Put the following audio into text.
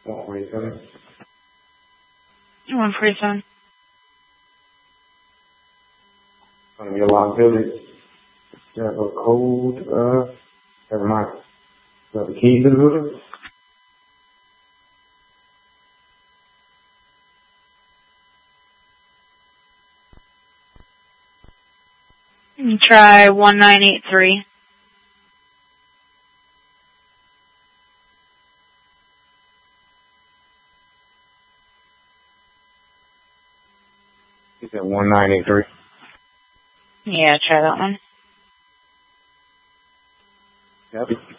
147. 147. Gonna be a lot of it. Got a code, never mind. Got the keys to the building? Try 1983. You said 1983. Yeah, try that one. Yep.